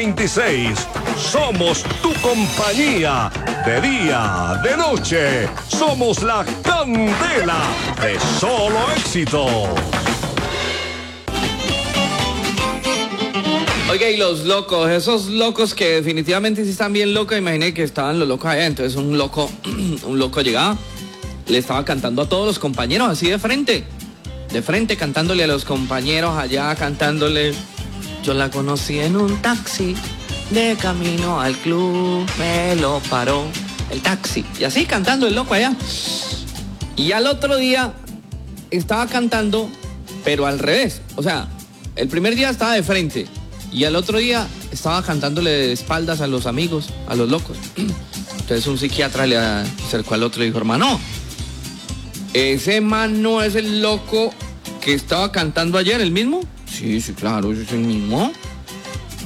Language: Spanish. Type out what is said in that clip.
26. Somos tu compañía, de día, de noche. Somos la candela de Solo Éxitos. Oiga, y los locos, esos locos que definitivamente sí están bien locos, imaginé que estaban los locos allá, entonces un loco llegaba, le estaba cantando a todos los compañeros, así de frente, cantándole a los compañeros allá, cantándole. Yo la conocí en un taxi, de camino al club, me lo paró el taxi, y así cantando el loco allá. Y al otro día estaba cantando, pero al revés, o sea, el primer día estaba de frente, y al otro día estaba cantándole de espaldas a los amigos, a los locos. Entonces un psiquiatra le acercó al otro y dijo, hermano, ¿ese man no es el loco que estaba cantando ayer, el mismo? Sí, claro, ese es el mismo.